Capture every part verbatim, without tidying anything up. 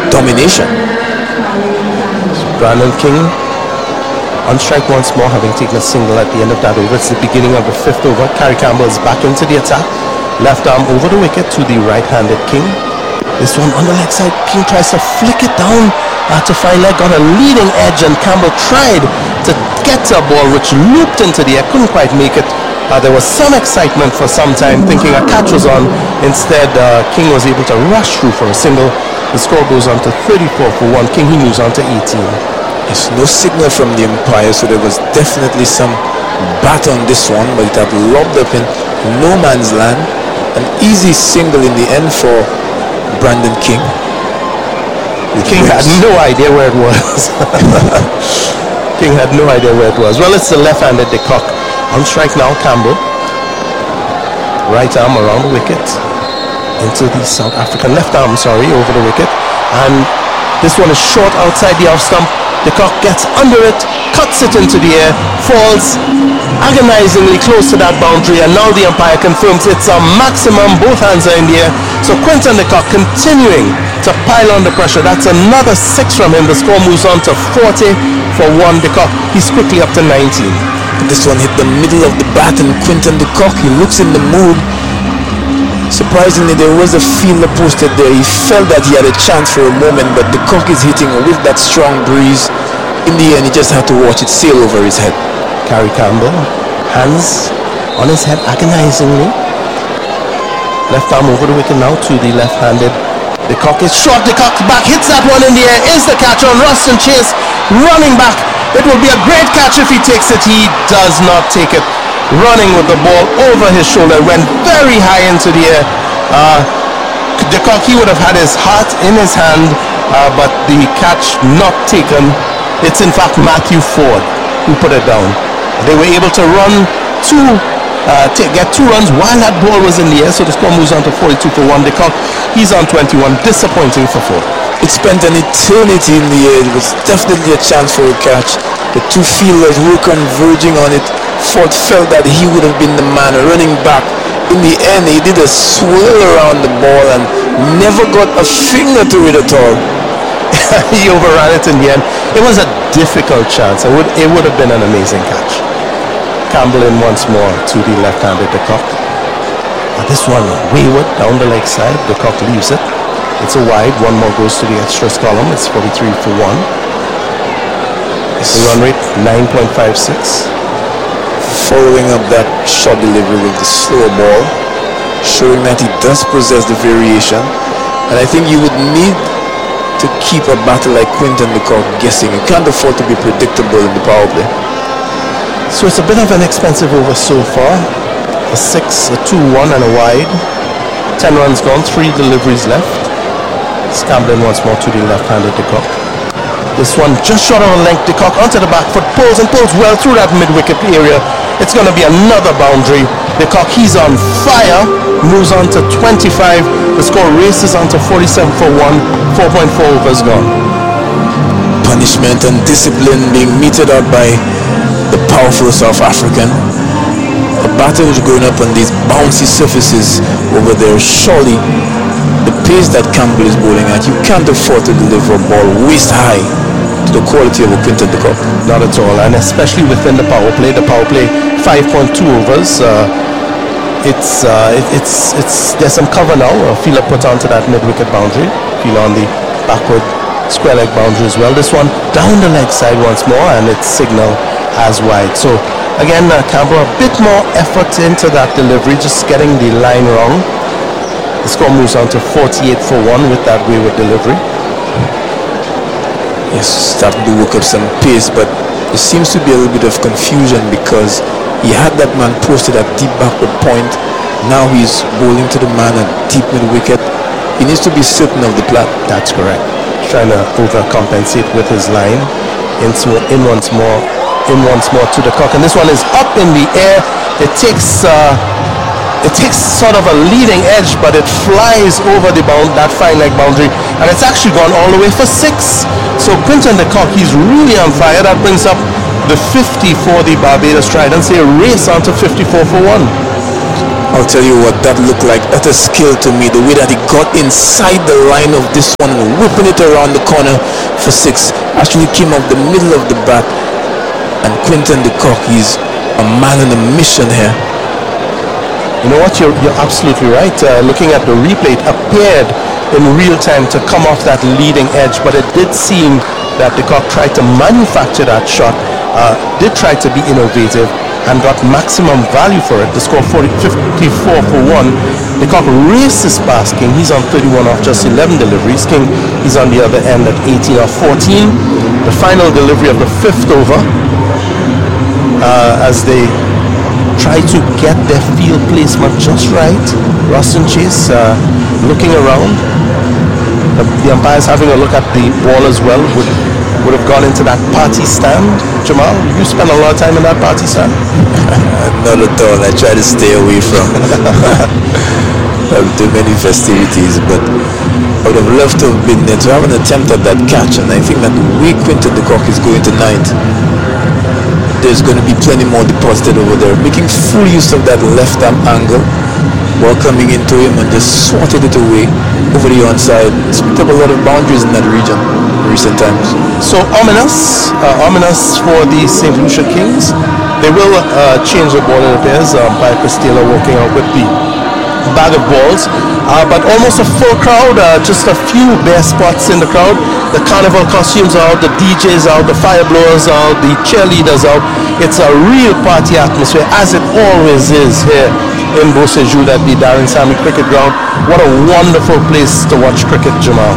domination. So Brandon King on strike once more, having taken a single at the end of that over. It's the beginning of the fifth over. Kerry Campbell is back into the attack. Left arm over the wicket to the right-handed King. This one on the leg side, King tries to flick it down uh, to find leg, got a leading edge, and Campbell tried to get a ball which looped into the air, couldn't quite make it. Uh, there was some excitement for some time, thinking a catch was on. Instead, uh, King was able to rush through for a single. The score goes on to thirty-four for one. King, he moves on to eighteen. There's no signal from the umpire, so there was definitely some bat on this one, but it had lobbed up in no man's land. An easy single in the end for Brandon King. King had no idea where it was. King had no idea where it was. Well, it's the left-handed De Kock. On strike now, Campbell. Right arm around the wicket. Into the South African left arm, sorry, over the wicket. And this one is short outside the off stump. De Kock gets under it, cuts it into the air, falls agonizingly close to that boundary, and now the umpire confirms it's a maximum. Both hands are in the air. So Quinton de Kock continuing to pile on the pressure. That's another six from him. The score moves on to forty for one. De Kock, he's quickly up to nineteen. This one hit the middle of the bat, and Quinton de Kock, he looks in the mood. Surprisingly, there was a fielder posted there. He felt that he had a chance for a moment, but de Kock is hitting with that strong breeze. In the end, he just had to watch it sail over his head. Kerry Campbell, hands on his head agonizingly. Left arm over the wicket now to the left-handed. De Kock is short. De Kock back, hits that one in the air. Is the catch on Ruston Chase running back. It will be a great catch if he takes it. He does not take it. Running with the ball over his shoulder, went very high into the air. Uh, De Kock, he would have had his heart in his hand, uh, but the catch not taken. It's in fact Matthew Ford who put it down. They were able to run two, uh, to get two runs while that ball was in the air, so the score moves on to forty-two for one. De Kock, he's on twenty-one. Disappointing for Ford. It spent an eternity in the air. It was definitely a chance for a catch. The two fielders were converging on it. Ford felt that he would have been the man running back. In the end, he did a swirl around the ball and never got a finger to it at all. He overran it in the end. It was a difficult chance. It would, it would have been an amazing catch. Campbell in once more to the left-handed De Kock. Uh, this one wayward down the leg side. De Kock leaves it. It's a wide. One more goes to the extras column. It's forty-three for one. The run rate nine point five six. Following up that short delivery with the slow ball, showing that he does possess the variation. And I think you would need to keep a batter like Quinton de Kock guessing. You can't afford to be predictable in the power play. So it's a bit of an expensive over so far. A six, a two, one, and a wide. Ten runs gone, three deliveries left. Scambling once more to the left-handed De Kock. This one just short of a length. De Kock onto the back foot, pulls and pulls well through that mid-wicket area. It's going to be another boundary. De Kock, he's on fire. Moves on to twenty-five. The score races on to forty-seven for one. four point four overs gone. Punishment and discipline being meted out by the powerful South African. A batter who's growing up on these bouncy surfaces over there. Surely the pace that Campbell is bowling at, you can't afford to deliver a ball waist high to the quality of a Quinton de Kock. Not at all, and especially within the power play. The power play, five point two overs. Uh, it's uh, it, it's it's there's some cover now. A fielder put onto that mid-wicket boundary. Fielder on the backward square leg boundary as well. This one down the leg side once more, and it's signal as wide. So again, uh, Campbell a bit more effort into that delivery, just getting the line wrong. The score moves on to forty-eight for one with that wayward delivery. Yes, starting to work up some pace, but there seems to be a little bit of confusion because he had that man posted at deep backward point. Now he's bowling to the man at deep mid-wicket. He needs to be certain of the plan. That's correct. Trying to overcompensate with his line. In, in once more, in once more to De Kock, and this one is up in the air. It takes. Uh, It takes sort of a leading edge, but it flies over the bound, that fine leg boundary, and it's actually gone all the way for six. So Quinton de Kock, he's really on fire. That brings up the fifty for the Barbados Tridents. They race on to fifty-four for one. I'll tell you what, that looked like utter skill to me. The way that he got inside the line of this one, whipping it around the corner for six, actually came off the middle of the bat. And Quinton de Kock, he's a man on a mission here. You know what, you're, you're absolutely right. Uh, looking at the replay, it appeared in real time to come off that leading edge, but it did seem that de Kock tried to manufacture that shot, uh, did try to be innovative, and got maximum value for it. The score fifty-four for one. De Kock races past King. He's on thirty-one off just eleven deliveries. King, he's on the other end at eighteen off fourteen. The final delivery of the fifth over, uh, as they try to get their field placement just right. Ruston Chase uh, looking around. The, the umpire's having a look at the ball as well. Would, would have gone into that party stand. Jamal, you spent a lot of time in that party stand? Not at all. I try to stay away from too many festivities, but I would have loved to have been there to have an attempt at that catch. And I think that the way Quinton de Kock is going tonight, there's going to be plenty more deposited over there, making full use of that left arm angle while coming into him and just swatted it away over the onside. It's picked up a lot of boundaries in that region in recent times. So ominous, uh, ominous for the Saint Lucia Kings. They will uh, change the ball, it appears, um, by Chris Taylor walking out with the bag of balls, uh, but almost a full crowd, uh, just a few bare spots in the crowd. The carnival costumes are out, the D Js are out, the fire blowers are out, the cheerleaders are out. It's a real party atmosphere, as it always is here in Beausejour at the Darren Sammy Cricket Ground. What a wonderful place to watch cricket, Jamal.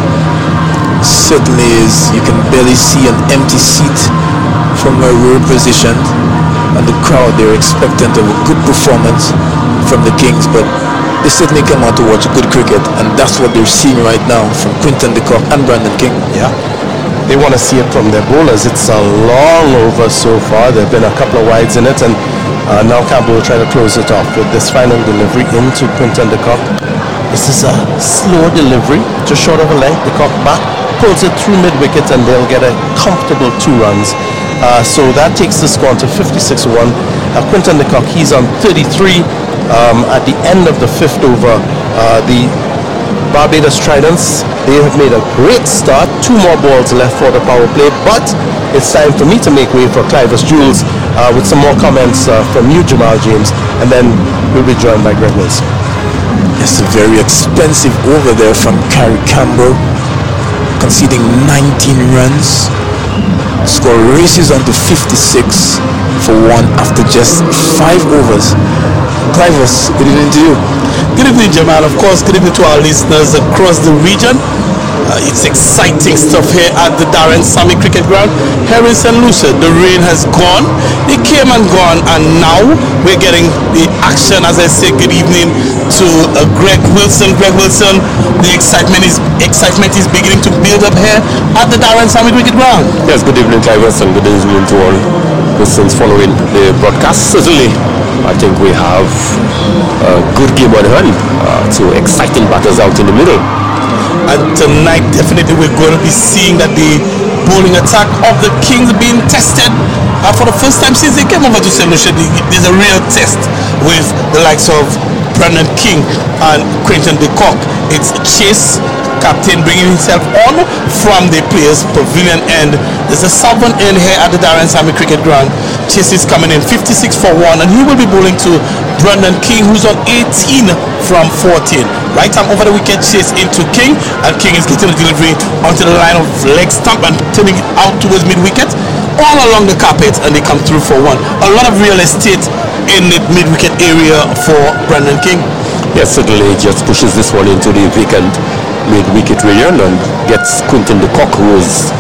Certainly is. You can barely see an empty seat from where we're positioned, and the crowd, they're expectant of a good performance from the Kings, but they certainly come out to watch good cricket, and that's what they're seeing right now from Quinton de Kock and Brandon King. Yeah, they want to see it from their bowlers. It's a long over so far. There have been a couple of wides in it, and uh, now Campbell will try to close it off with this final delivery into Quinton de Kock. This is a slow delivery, just short of a length. De Kock back pulls it through mid-wicket, and they'll get a comfortable two runs. Uh, so that takes the score to fifty-six one. Uh, Quinton de Kock, he's on thirty-three. Um, at the end of the fifth over, uh, the Barbados Tridents, they have made a great start. Two more balls left for the power play, but it's time for me to make way for Clivus Jules uh, with some more comments uh, from you, Jamal James, and then we'll be joined by Greg Wilson. It's a very expensive over there from Carrie Campbell, conceding nineteen runs. Score races on to fifty-six for one after just five overs. Clivus, good evening to you. Good evening, Jamal. Of course, good evening to our listeners across the region. Uh, it's exciting stuff here at the Darren Sammy Cricket Ground here in Saint Lucia. The rain has gone, it came and gone, and now we're getting the action. As I say, good evening to uh, Greg Wilson. Greg Wilson, the excitement is excitement is beginning to build up here at the Darren Sammy Cricket Ground. Yes, good evening, Clivus, and good evening to all persons following the broadcast. Certainly, I think we have a good game on hand. Uh, two exciting batters out in the middle. And tonight, definitely, we're going to be seeing that the bowling attack of the Kings being tested uh, for the first time since they came over to Saint Lucia. There's a real test with the likes of Brandon King and Quinton de Kock. It's Chase, captain, bringing himself on from the players' pavilion end. There's a southern end here at the Darren Sammy Cricket Ground. Chase is coming in fifty-six for one, and he will be bowling to Brandon King, who's on eighteen from fourteen. Right arm over the wicket, Chase into King, and King is getting the delivery onto the line of leg stump and turning it out towards mid-wicket, all along the carpet, and they come through for one. A lot of real estate in the mid-wicket area for Brandon King. Yes, certainly just pushes this one into the vacant mid-wicket region and gets Quinton de Kock, who is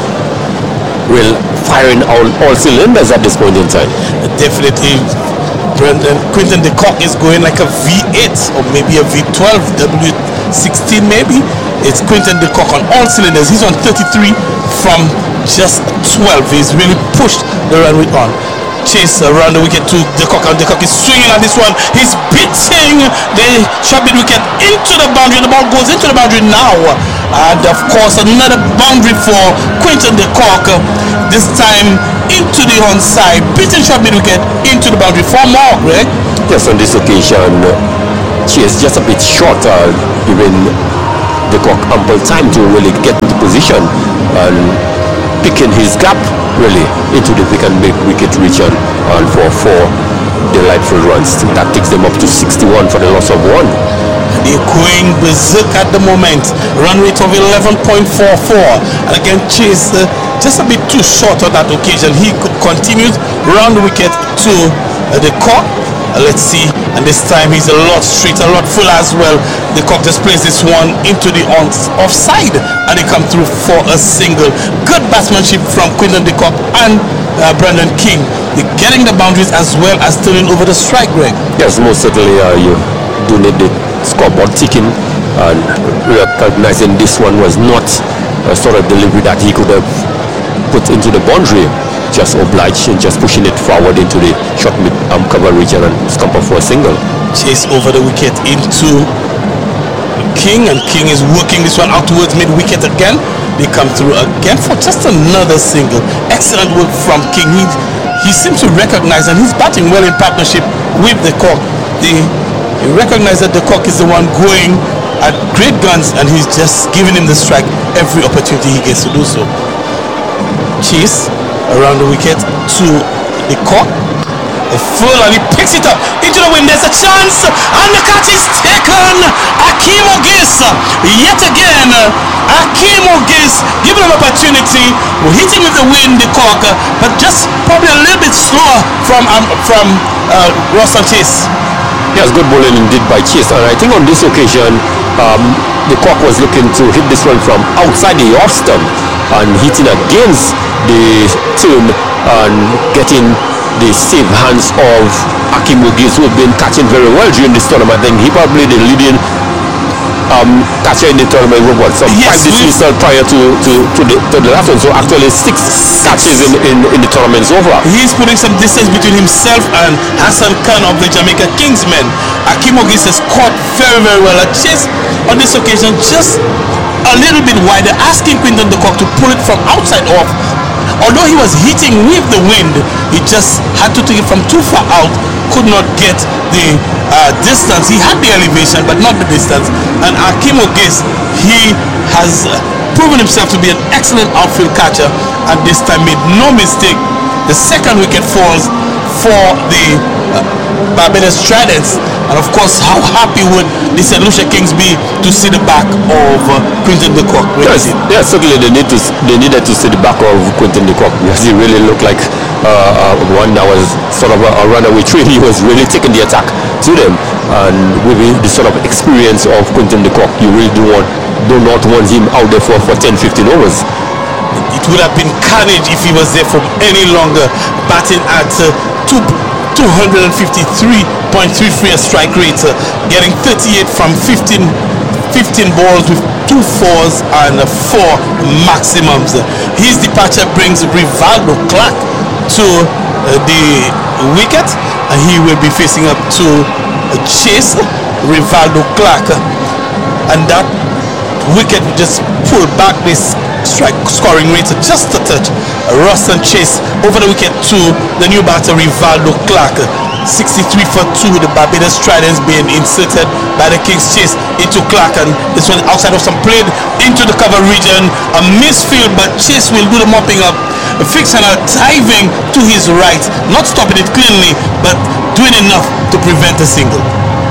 well firing all, all cylinders at this point in time. Definitely, Brandon Quinton de Kock is going like a V eight or maybe a V twelve, W sixteen maybe. It's Quinton de Kock on all cylinders. He's on thirty-three from just twelve. He's really pushed the run with on. Chase around the wicket to de Kock, and de Kock is swinging on this one. He's beating the short mid wicket into the boundary. The ball goes into the boundary now, and of course another boundary for Quinton de Kock. This time into the onside, beating short mid wicket into the boundary. Four more, right? Yes, on this occasion, Chase just a bit short, uh, giving the Cock ample time to really get into position and picking his gap really into the pick and make wicket region, and for four delightful runs. That takes them up to sixty-one for the loss of one. They're going berserk at the moment. Run rate of eleven point four four. And again, Chase uh, just a bit too short on that occasion. He could continue round the wicket to uh, the Cock. Uh, let's see. And this time he's a lot straight, a lot fuller as well. The Cock just plays this one into the on offside, and they come through for a single. Good batsmanship from Quinton de Kock and uh, Brandon King. They're getting the boundaries as well as turning over the strike, Greg. Yes, most certainly uh, you do need the scoreboard ticking, and recognizing this one was not a sort of delivery that he could have put into the boundary. Just obliged and just pushing it forward into the short mid um, cover region and scamper for a single. Chase over the wicket into King, and King is working this one out towards mid wicket again. They come through again for just another single. Excellent work from King. He, he seems to recognize, and he's batting well in partnership with the Cock. They he recognizes that the Cock is the one going at great guns, and he's just giving him the strike every opportunity he gets to do so. Chase around the wicket to the Cock. A full, and he picks it up into the wind. There's a chance, and the catch is taken. Akeem Ogis yet again. Akeem Ogis given an opportunity, hitting with the wind, the Cock, but just probably a little bit slower from um, from uh, Roston Chase. Yes, good bowling indeed by Chase, and I think on this occasion um, the Cock was looking to hit this one from outside the off stump and hitting against the turn and getting the safe hands of Akeem Ogis, who have been catching very well during this tournament. I think he probably the leading um, catcher in the tournament with what, some Yes, five dismissals prior to, to, to, the, to the last one. So actually six catches in, in, in the tournament so far. He's putting some distance between himself and Hassan Khan of the Jamaica Kingsmen. Akeem Ogis has caught very, very well. And Chase on this occasion just a little bit wider, asking Quinton de Kock to pull it from outside off. Although he was hitting with the wind, he just had to take it from too far out, could not get the uh, distance. He had the elevation, but not the distance. And Akeem Ogis, he has uh, proven himself to be an excellent outfield catcher, and this time made no mistake. The second wicket falls for the uh, Barbados Tridents, and of course, how happy would the Saint Lucia Kings be to see the back of uh, Quinton de Kock? Yes, yes, certainly they need to. They needed to see the back of Quinton de Kock because he really looked like uh, uh, one that was sort of a, a runaway train. He was really taking the attack to them, and with the sort of experience of Quinton de Kock, you really do want, do not want him out there for, for ten, fifteen overs. It would have been carnage if he was there for any longer, batting at uh, two. two hundred fifty-three point three three a strike rate, uh, getting thirty-eight from fifteen, fifteen balls with two fours and uh, four maximums. His departure brings Rivaldo Clark to uh, the wicket, and he will be facing up to uh, Chase. Rivaldo Clark, uh, and that wicket will just pull back this strike scoring rate just a touch. Roston Chase over the wicket to the new batter Rivaldo Clark. sixty-three for two, the Barbados Tridents being inserted by the Kings. Chase into Clark, and this one outside of some played into the cover region. A misfield, but Chase will do the mopping up. Fixaner diving to his right, not stopping it cleanly, but doing enough to prevent a single.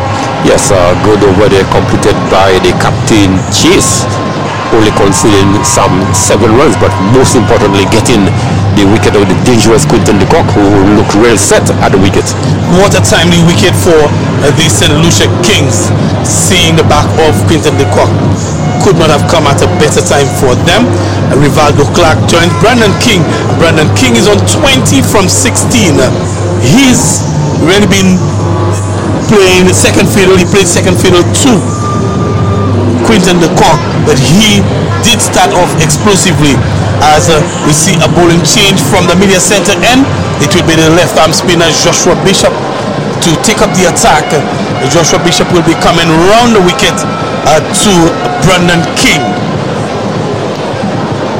Yes, uh, good over there, completed by the captain Chase, only conceding some seven runs, but most importantly getting the wicket of the dangerous Quinton de Kock, who looked real set at the wicket. What a timely wicket for uh, the Saint Lucia Kings. Seeing the back of Quinton de Kock could not have come at a better time for them. Uh, Rivaldo Clark joins Brandon King. Brandon King is on twenty from sixteen. Uh, he's really been playing second fiddle. He played second fiddle to Quinton de Kock, but he did start off explosively. As uh, we see a bowling change from the media center end, it will be the left arm spinner Joshua Bishop to take up the attack. Uh, Joshua Bishop will be coming round the wicket uh, to Brandon King.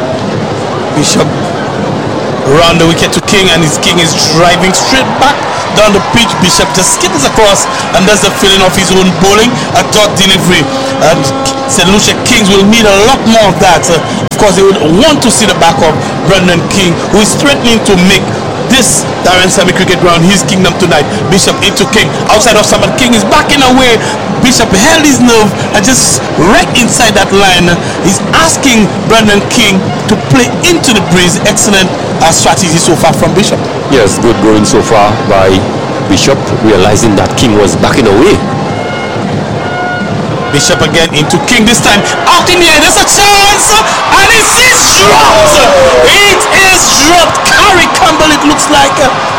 Bishop round the wicket to King, and his King is driving straight back down the pitch. Bishop just skips across and does the filling of his own bowling, a dot delivery. And Saint Lucia Kings will need a lot more of that. Uh, of course, they would want to see the back of Brendan King, who is threatening to make this Darren Sammy Cricket Ground his kingdom tonight. Bishop into King, outside of Samad. King is backing away. Bishop held his nerve and just right inside that line. He's asking Brendan King to play into the breeze. Excellent uh, strategy so far from Bishop. Yes, good going so far by Bishop, realizing that King was backing away. Bishop again into King, this time out in the air. There's a chance, and it is dropped. It is dropped. Carrie Campbell, it looks like,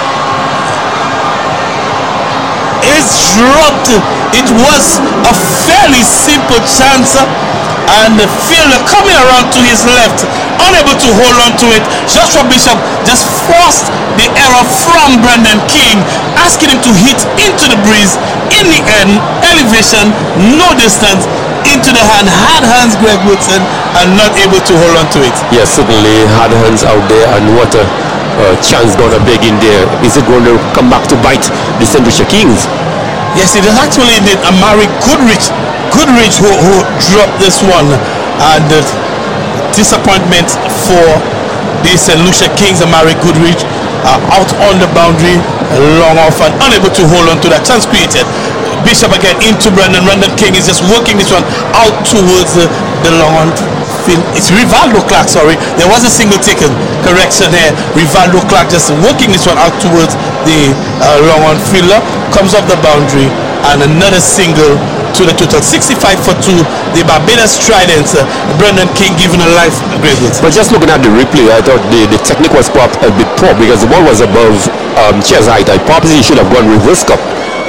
is dropped. It was a fairly simple chance, and the fielder coming around to his left, unable to hold on to it. Joshua Bishop just forced the error from Brendan King, asking him to hit into the breeze. In the end, elevation, no distance, into the hand, hard hands Greg Woodson, and not able to hold on to it. Yes, certainly hard hands out there, and what a uh, chance gonna beg in there. Is it going to come back to bite the Saint Lucia Kings? Yes, it is actually the Amari Goodrich, Goodrich who, who dropped this one, and uh, disappointment for the Saint Lucia Kings. Amari Goodrich uh, out on the boundary, long off and unable to hold on to that chance created. Bishop again into Brendan. Brendan King is just working this one out towards uh, the long on field. It's Rivaldo Clark, sorry. There was a single taken. Correction here. Rivaldo Clark just working this one out towards the uh, long on fielder. Comes off the boundary, and another single to the total. sixty-five for two. The Barbados Tridents. Uh, Brendan King given a life a great hit. But just looking at the replay, I thought the, the technique was perhaps a bit poor because the ball was above um, Chair's height. I probably should have gone reverse cup.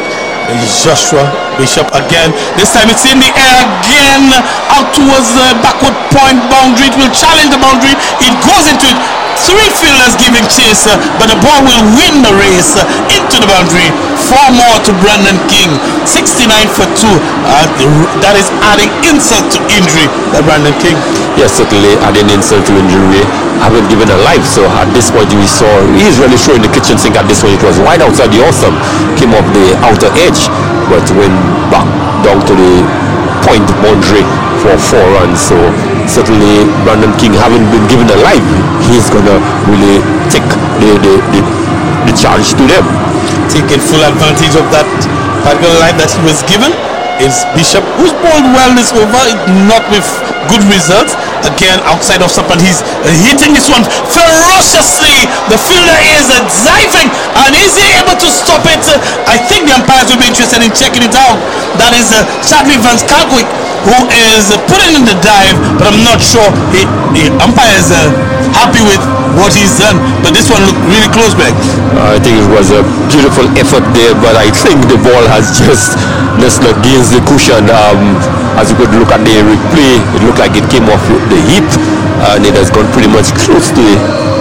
Joshua Bishop again. This time it's in the air again, out towards the backward point boundary. It will challenge the boundary. It goes into it. Three fielders giving chase, uh, but the ball will win the race uh, into the boundary. Four more to Brendan King. sixty-nine for two. Uh, that is adding insult to injury. Uh, Brendan King. Yes, certainly adding insult to injury. Haven't given a life, so at this point we saw he's really showing the kitchen sink. At this point it was wide outside the awesome, came off the outer edge, but went back down to the point boundary for four runs. So certainly Brendan King, having been given a life, he's gonna really take the the, the, the charge to them. Taking full advantage of that particular life that he was given is Bishop, who's bowled well this over, not with good results. Again, outside of Sapan, he's uh, hitting this one ferociously. The fielder is uh, diving, and is he able to stop it? Uh, I think the umpires will be interested in checking it out. That is uh, Chadley Van Skalkwyk, who is uh, putting in the dive, but I'm not sure the, the umpire is uh, happy with what he's done. But this one looked really close, Greg. Uh, I think it was a beautiful effort there, but I think the ball has just nestled against the cushion. Um, as you could look at the replay, it looked like it came off the hip, and it has gone pretty much close to the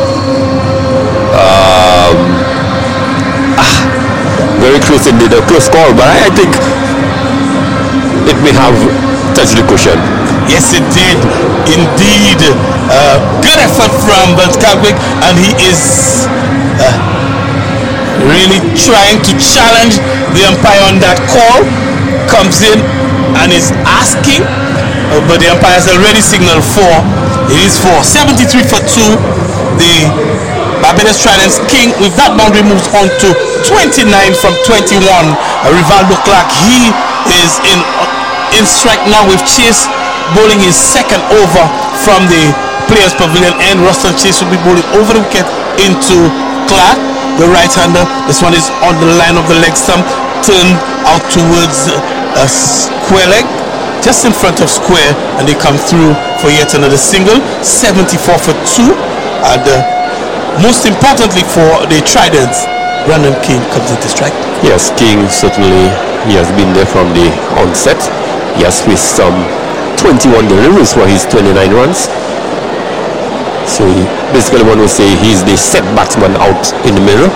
um, ah, very close in the, the close call, but I, I think it may have touched the cushion. Yes, it did indeed. Uh, good effort from Van Skalkwyk, and he is uh, really trying to challenge the umpire on that call. Comes in and is asking, uh, but the umpire has already signaled four. It is four. seventy-three for two. The Barbados Tridents King with that boundary moves on to twenty-nine from twenty-one. Uh, Rivaldo Clark, he is in uh, in strike now with Chase bowling his second over from the Players Pavilion, and Ruston Chase will be bowling over the wicket into Clark, the right-hander. This one is on the line of the leg stump, turned out towards a square leg, just in front of square, and they come through for yet another single. Seventy-four for two, and uh, most importantly for the Tridents, Brendan King comes into strike. Yes, King certainly, he has been there from the onset. He has faced some twenty-one deliveries for his twenty-nine runs. So he, basically one would say he's the set batsman out in the middle.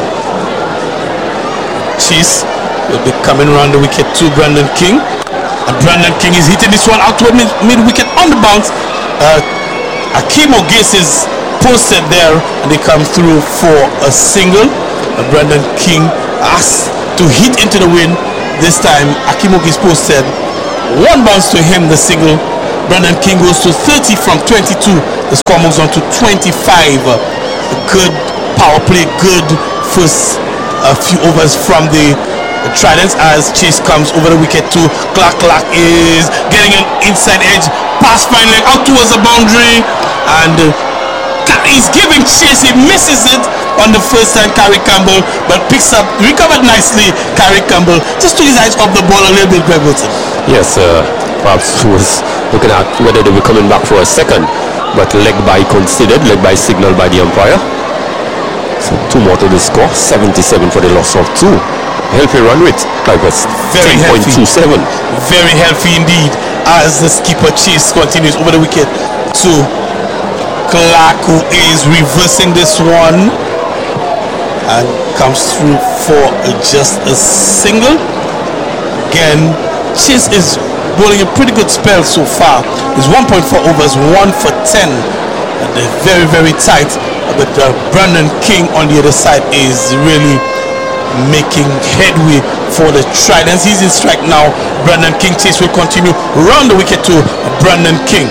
Chase will be coming around the wicket to Brendan King, and Brendan King is hitting this one out toward mid, mid wicket on the bounce. uh, Akeem Ogase is posted there, and they come through for a single. uh, Brandon King asked to hit into the wind. This time Akimogi's posted, one bounce to him, the single. Brandon King goes to thirty from twenty-two. The score moves on to twenty-five. A good power play, good first uh, few overs from the Tridents as Chase comes over the wicket to Clark. Clark is getting an inside edge pass finally out towards the boundary, and uh, he's giving Chase. He misses it on the first time, Carrie Campbell, but picks up, recovered nicely. Carrie Campbell just took his eyes off the ball a little bit, Greg Wilson. Yes, uh, perhaps was looking at whether they were coming back for a second, but leg by considered, leg by signal by the umpire. So two more to the score, seventy-seven for the loss of two. Healthy run rate, like was Very ten point two seven. Very healthy indeed as the skipper Chase continues over the wicket to Clark, who is reversing this one and comes through for just a single. Again, Chase is bowling a pretty good spell so far. He's one point four overs, one for ten. And they're very, very tight. But uh, Brandon King on the other side is really making headway for the Tridents. He's in strike now. Brandon King. Chase will continue round the wicket to Brandon King.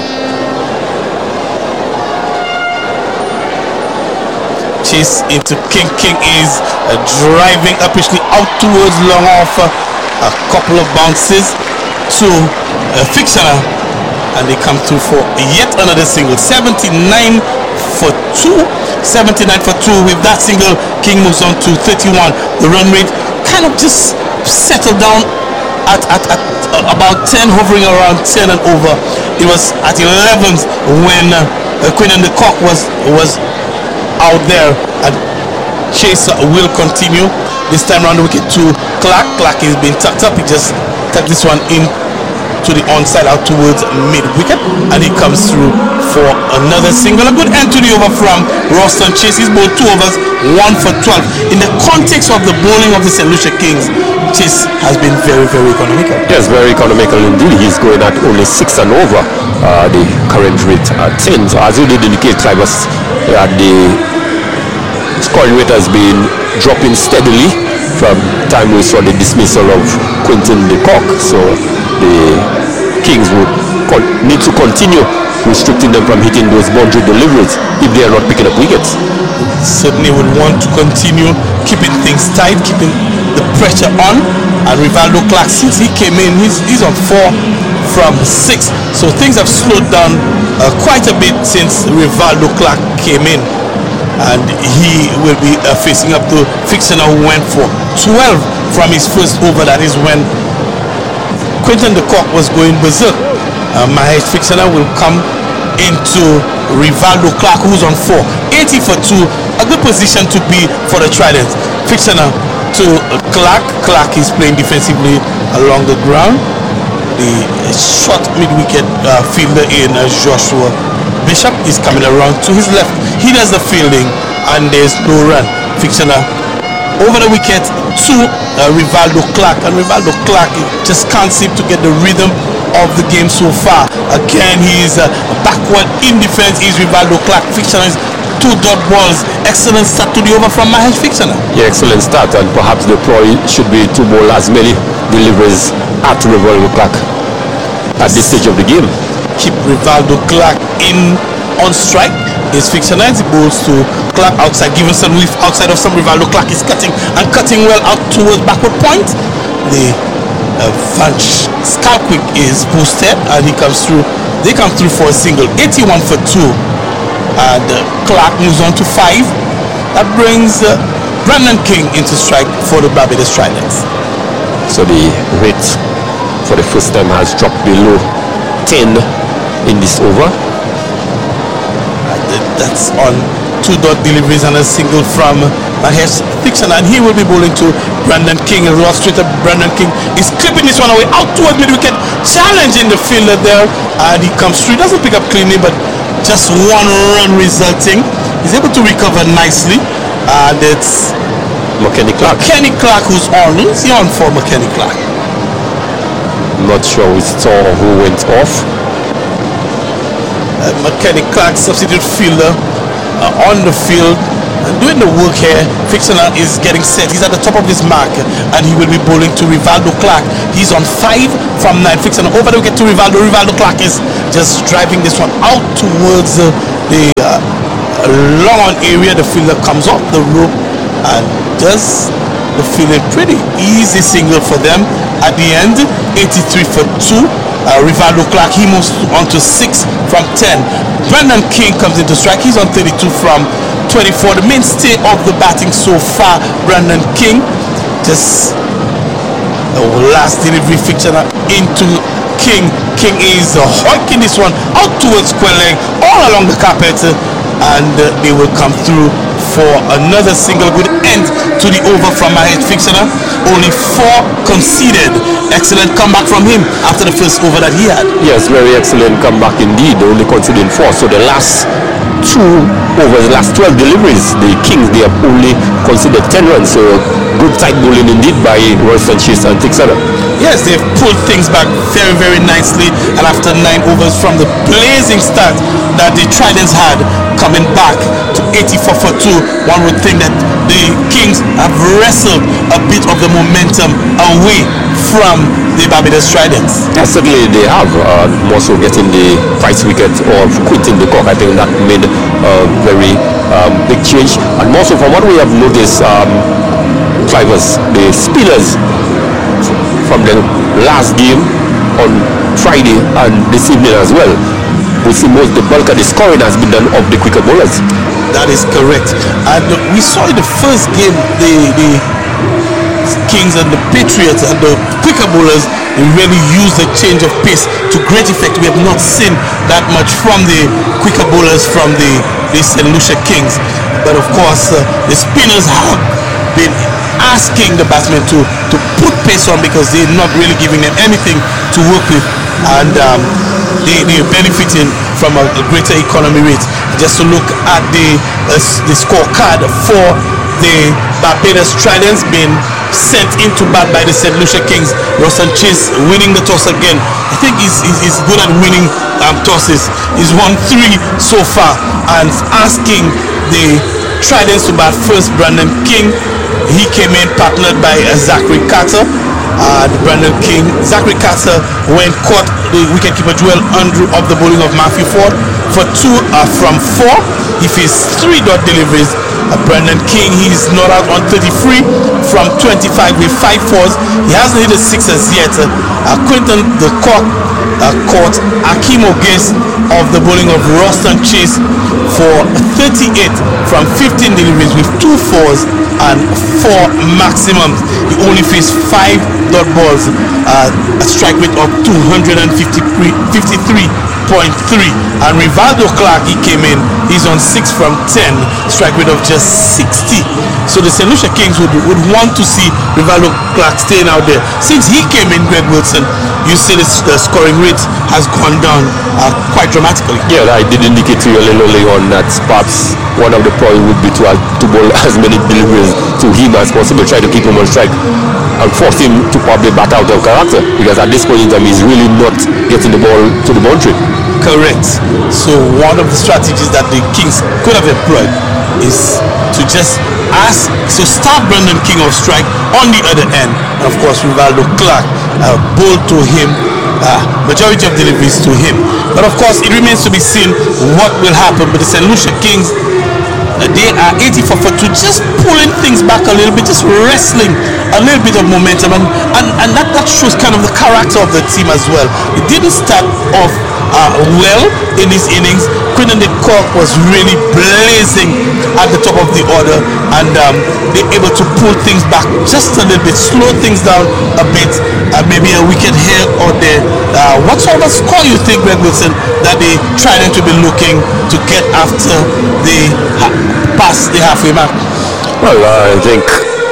Chase into King. King is uh, driving upishly out towards long off. Uh, a couple of bounces to uh, Fictioner, and they come through for yet another single. seventy-nine for two. seventy-nine for two. With that single, King moves on to thirty-one. The run rate kind of just settled down at, at, at about ten, hovering around ten and over. It was at eleventh when uh, Quinn and the Cock was was out there, and Chase will continue. This time round the wicket to Clark. Clark is being tucked up. He just tucked this one in to the onside out towards mid wicket, and he comes through for another single. A good end to the over from Roston Chase. He's bowled two overs, one for twelve. In the context of the bowling of the Saint Lucia Kings, Chase has been very, very economical. Yes, very economical indeed. He's going at only six and over. Uh, the current rate at ten. So as you did indicate, Tribus, uh, the scoring rate has been dropping steadily from time we saw the dismissal of Quinton de Kock. So the Kings would con- need to continue restricting them from hitting those boundary deliveries if they are not picking up wickets. Certainly would want to continue keeping things tight, keeping the pressure on. And Rivaldo Clark, since he came in, he's, he's on four from six. So things have slowed down uh, quite a bit since Rivaldo Clark came in. And he will be uh, facing up to Fictioner, who went for twelve from his first over. That is when Quinton de Kock was going berserk. Uh, Mahesh Fictioner will come into Rivaldo Clark, who's on four. eighty for two. A good position to be for the Tridents. Fictioner to Clark. Clark is playing defensively along the ground. The short mid-wicket uh, fielder in uh, Joshua Bishop is coming around to his left. He does the fielding, and there's no run. Fictioner over the wicket to uh, Rivaldo Clark, and Rivaldo Clark just can't seem to get the rhythm of the game so far. Again, he's uh, backward in defense. Is Rivaldo Clark. Fictioner is two dot balls. Excellent start to the over from Mahesh Fictioner. Yeah, excellent start, and perhaps the probably should be to bowl as many deliveries at Rivaldo Clark at this stage of the game. Keep Rivaldo Clark in on strike. Is Fictioner. He bowls to Clark outside. Given some whiff outside of some. Rivaldo Clark is cutting and cutting well out towards backward point. The uh, Van Skalkwyk is posted, and he comes through. They come through for a single. eighty-one for two. And uh, Clark moves on to five. That brings uh, Brandon King into strike for the Barbados Tridents. So the rate for the first time has dropped below ten in this over. That's on two dot deliveries and a single from Mahesh Fictioner, and he will be bowling to Brandon King. And Ross straight up. Brandon King is clipping this one away out towards mid wicket, challenging the fielder there, and he comes through. Doesn't pick up cleanly, but just one run resulting. He's able to recover nicely, and it's McKenny Clark. Kenny Clark who's on. Who's he on for? McKenny Clark. Not sure we saw who went off. Uh, McKenny Clark, substitute fielder uh, on the field. doing the work here. Fictional is getting set. He's at the top of his mark, and he will be bowling to Rivaldo Clark. He's on five from nine. Fictional over the wicket to Rivaldo. Rivaldo Clark is just driving this one out towards uh, the uh, long on area. The fielder comes off the rope and does the fielding pretty easy single for them. At the end, eighty-three for two. Uh, Rivaldo Clark, he moves on to six from ten. Brendan King comes into strike. He's on thirty-two from twenty-four. The mainstay of the batting so far, Brendan King. Just a last delivery fixture into King. King is uh, hoiking this one out towards square leg, all along the carpet, uh, and uh, they will come through for another single. Good end to the over from Mahit Fictioner. Only four conceded. Excellent comeback from him after the first over that he had. Yes, very excellent comeback indeed. Only conceding four. So the last two overs, last twelve deliveries, the Kings, they have only conceded ten runs. So good tight bowling indeed by Ralston Chase and Tixana. Yes, they've pulled things back very, very nicely. And after nine overs from the blazing start that the Tridents had, coming back to eighty-four for two, one would think that the Kings have wrestled a bit of the momentum away from the Barbados Tridents. Yeah, certainly they have. Uh, more so getting the price wicket or quitting the cock. I think that made a very um, big change. And more so from what we have noticed, um, Clivers, the spinners from the last game on Friday and this evening as well, we see most the bulk of the scoring has been done of the quicker bowlers. That is correct. And we saw in the first game the, the Kings and the Patriots and the quicker bowlers really used the change of pace to great effect. We have not seen that much from the quicker bowlers from the, the Saint Lucia Kings. But of course, uh, the spinners have been asking the batsmen to, to put pace on because they're not really giving them anything to work with. And um, they, they're benefiting from a, a greater economy rate. Just to look at the, uh, the scorecard for the Barbados Tridents being sent into bat by the Saint Lucia Kings. Ralston Chase winning the toss again. I think he's, he's, he's good at winning um, tosses. He's won three so far and asking the Tridents to bat first. Brendan King, he came in partnered by uh, Zachary Carter. Uh, Brendan King, Zachary Carter, when caught the wicketkeeper Joel Andrew of the bowling of Matthew Ford for two uh, from four. He faced three dot deliveries. Uh, Brendan King, he's not out on thirty-three from twenty-five with five fours. He hasn't hit a six as yet. Uh, Quinton the Cock uh, caught Akeem Ogis of the bowling of Ralston Chase for thirty-eight from fifteen deliveries with two fours and four maximums. He only faced five dot balls, uh, a strike rate of two hundred fifty-three point three. And Rivaldo Clark, he came in, he's on six from ten, strike rate of just sixty. So the Saint Lucia Kings would, would want to see Rivaldo Clark staying out there. Since he came in, Greg Wilson, you see this, the scoring rate has gone down uh, quite dramatically. Yeah, I did indicate to you a little early on that perhaps one of the points would be to, uh, to bowl as many deliveries to him as possible, try to keep him on strike and force him to probably bat out of character, because at this point in time he's really not getting the ball to the boundary. Correct. So one of the strategies that the Kings could have employed is to just ask, so start Brendan King off strike on the other end, and of course Rivaldo Clark uh, bowl to him, uh, majority of deliveries to him. But of course it remains to be seen what will happen. But the Saint Lucia Kings, uh, they are eighty-four for two, just pulling things back a little bit, just wrestling a little bit of momentum, and, and, and that, that shows kind of the character of the team as well. It didn't start off uh, well in these innings. Quinton de Kock was really blazing at the top of the order, and um, they're able to pull things back just a little bit, slow things down a bit, uh, maybe a wicket here or there. Uh, what sort of score you think, Greg Wilson, that they trying to be looking to get after the ha- past the halfway mark? Well, uh, I think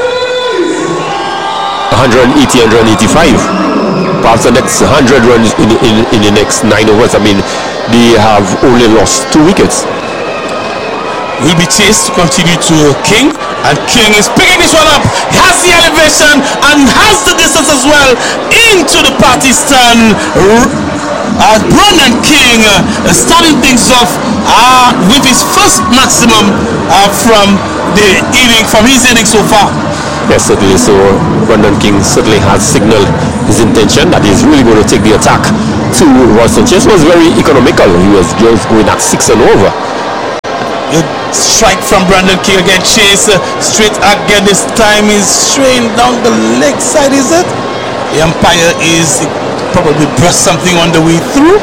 one eighty, one eighty-five. Perhaps the next one hundred runs in, in, in the next nine overs. I mean, they have only lost two wickets. Will be chased to continue to King, and King is picking this one up. He has the elevation and has the distance as well into the party stand. Uh, Brendan King uh, starting things off uh, with his first maximum uh, from the inning, from his inning so far. Yes, certainly. So Brandon King certainly has signaled his intention that he's really going to take the attack to Ralston Chase. Was very economical. He was just going at six and over. Good strike from Brandon King again. Chase uh, straight again. This time is straying down the leg side, is it? The umpire is probably brushed something on the way through.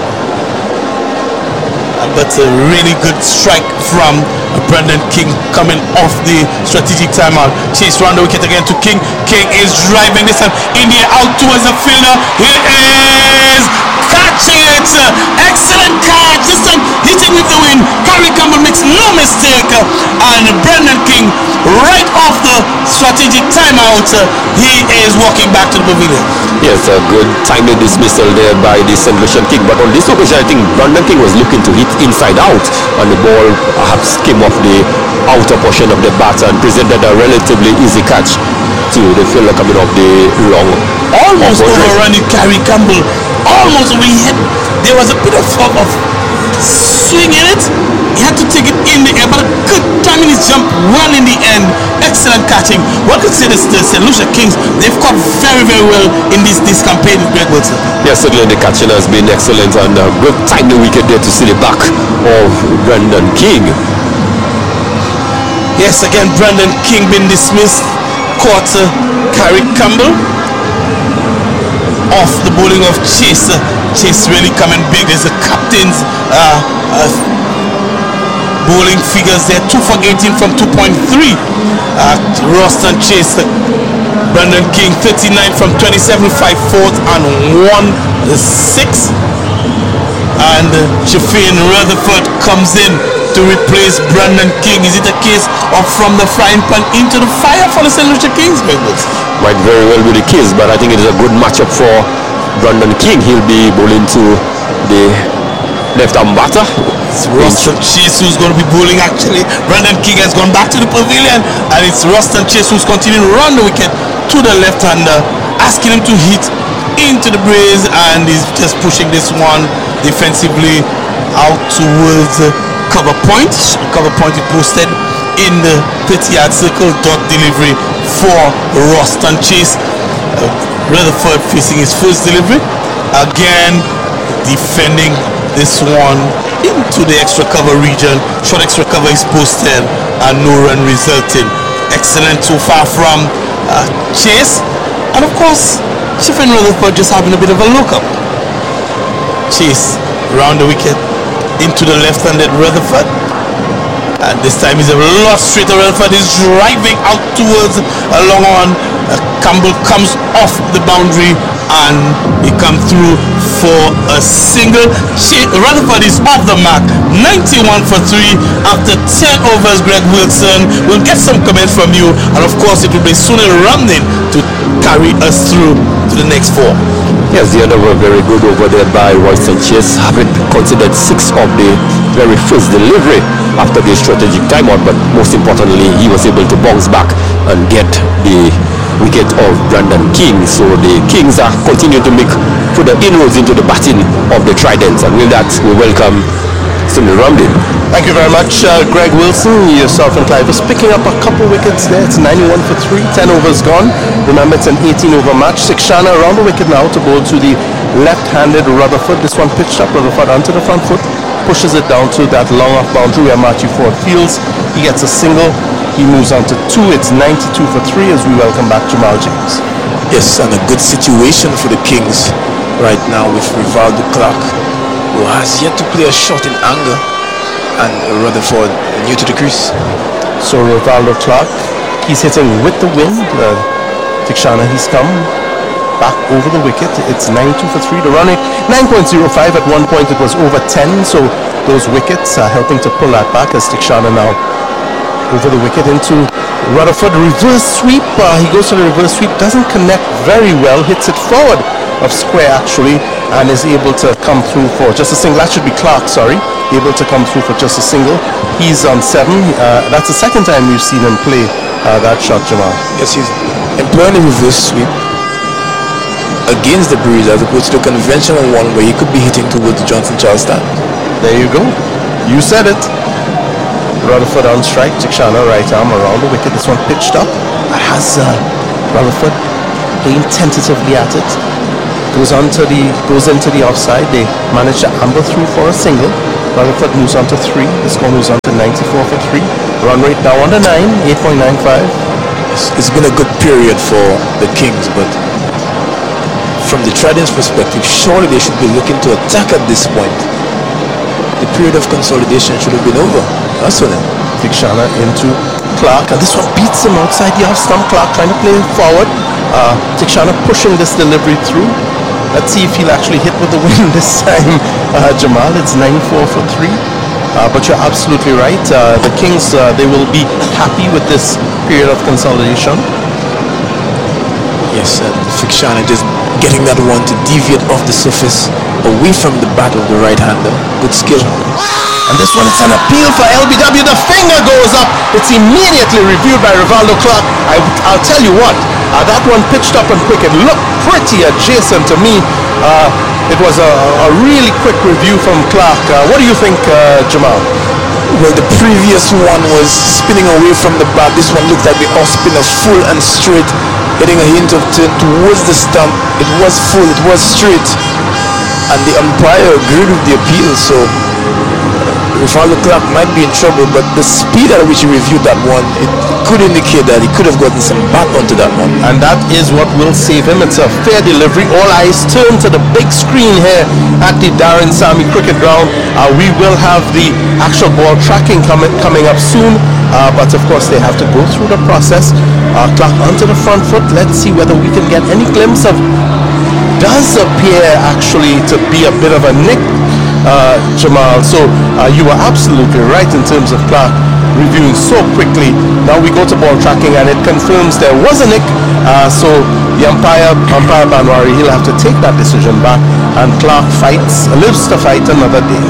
But a really good strike from Brandon King coming off the strategic timeout. Chase round the wicket again to King. King is driving this time in the air out towards the fielder. Here is catch it. Excellent catch. This time hitting with the wind. Gary Campbell makes no mistake. And Brandon King right off the strategic timeout. He is walking back to the pavilion. Yes, a good timely dismissal there by the Saint Lucian King. But on this occasion, I think Brandon King was looking to hit inside out, and the ball perhaps came off the outer portion of the bat and presented a relatively easy catch to the fielder coming off the long. Almost overrunning Gary Campbell. Almost over. He had, there was a bit of, of swing in it. He had to take it in the air, but a good timing his jump well in the end. Excellent catching. One could say this, the Saint Lucia Kings, they've caught very, very well in this, this campaign with Greg Wilson. Yes, certainly the catching has been excellent, and a good timely wicket there to see the back of Brandon King. Yes, again, Brandon King been dismissed. Caught uh, Gary Campbell off the bowling of Chase. Uh, Chase really coming big. There's the captain's uh, uh, bowling figures there. two for eighteen from two point three. Uh, Ralston Chase. Uh, Brandon King thirty-nine from twenty-seven, five fourth and one six. And uh, Shafin Rutherford comes in to replace Brandon King. Is it a case of from the frying pan into the fire for the Saint Lucia Kings? Might very well be the case, but I think it is a good matchup for Brandon King. He'll be bowling to the left arm batter. It's Ralston Chase who's going to be bowling actually. Brandon King has gone back to the pavilion, and it's Ralston Chase who's continuing to run the wicket to the left-hander, asking him to hit into the breeze, and he's just pushing this one defensively out towards uh, cover point. Cover point is posted in the thirty yard circle. Dot delivery for Ralston Chase. Uh, Rutherford facing his first delivery. Again, defending this one into the extra cover region. Short extra cover is posted and no run resulting. Excellent so far from uh, Chase. And of course, Shafin Rutherford just having a bit of a look up. Chase round the wicket into the left-handed Rutherford, and this time he's a lot straighter. Rutherford is driving out towards a long on. uh, Campbell comes off the boundary and he comes through for a single. Ch- Rutherford is off the mark, ninety-one for three after ten overs. Greg Wilson, we'll get some comments from you, and of course it will be Sunil Ramnin to carry us through to the next four. Yes, the other were very good over there by Ralston Chase, having considered six of the very first delivery after the strategic timeout, but most importantly, he was able to bounce back and get the wicket of Brandon King. So the Kings are continuing to make further inroads into the batting of the Tridents, and with that, we welcome Sunil Ramnin. Thank you very much, uh, Greg Wilson. Yourself and Clive is picking up a couple wickets there. It's ninety-one for three, ten overs gone. Remember, it's an eighteen over match. Sikshana around the wicket now to bowl to the left-handed Rutherford. This one pitched up, Rutherford onto the front foot, pushes it down to that long off boundary where Matthew Ford fields. He gets a single. He moves on to two. It's ninety-two for three as we welcome back Jamal James. Yes, and a good situation for the Kings right now with Rivaldo Clark, who has yet to play a shot in anger, and Rutherford new to the crease. So Rivaldo Clark, he's hitting with the wind. Uh, Tikshana, he's come back over the wicket. It's ninety-two for three. The run rate nine point oh five. At one point it was over ten. So those wickets are helping to pull that back as Tikshana now over the wicket into Rutherford. Reverse sweep. Uh, he goes to the reverse sweep. Doesn't connect very well. Hits it forward of square actually, and is able to come through for just a single. That should be Clark, sorry. Able to come through for just a single. He's on seven. Uh, that's the second time we've seen him play uh, that shot, Jamal. Yes, he's employing a reverse sweep against the breeze as opposed to the conventional one where he could be hitting towards the Johnson Charles stand. There you go. You said it. Rutherford on strike. Tikshana right arm around the wicket. This one pitched up. It has uh, Rutherford playing tentatively at it. Goes on to the goes into the offside. They manage to amble through for a single. Rutherford moves on to three. The score moves on to ninety-four for three. Run rate now under nine, eight point nine five. It's, it's been a good period for the Kings, but from the Trident's perspective, surely they should be looking to attack at this point. The period of consolidation should have been over. That's what it. Tikshana into Clark, and this one beats him outside the off stump. Clark trying to play forward. Uh, Tikshana pushing this delivery through. Let's see if he'll actually hit with the wind this time. Uh, Jamal, it's ninety-four for three. Uh, but you're absolutely right. Uh, the Kings, uh, they will be happy with this period of consolidation. Yes, and Tikshana just getting that one to deviate off the surface away from the bat of the right-hander. Good skill. And this one, it's an appeal for L B W. The finger goes up. It's immediately reviewed by Rivaldo Clark. I, I'll tell you what, uh, that one pitched up and quick. It looked pretty adjacent to me. Uh, it was a, a really quick review from Clark. Uh, what do you think, uh, Jamal? Well, the previous one was spinning away from the bat. This one looked like the off spinner, full and straight, getting a hint of turn towards the stump. It was full, it was straight, and the umpire agreed with the appeal. So Rivaldo Clark might be in trouble, but the speed at which he reviewed that one, it could indicate that he could have gotten some bat onto that one. And that is what will save him. It's a fair delivery. All eyes turn to the big screen here at the Darren Sammy Cricket Ground. Uh, we will have the actual ball tracking coming coming up soon, uh, but of course they have to go through the process. Uh, Clark onto the front foot. Let's see whether we can get any glimpse of. Does appear actually to be a bit of a nick. Uh, Jamal, so uh, you are absolutely right in terms of Clark reviewing so quickly. Now we go to ball tracking and it confirms there was a nick, uh, so the umpire, umpire Banwari, he'll have to take that decision back, and Clark fights, lives to fight another day.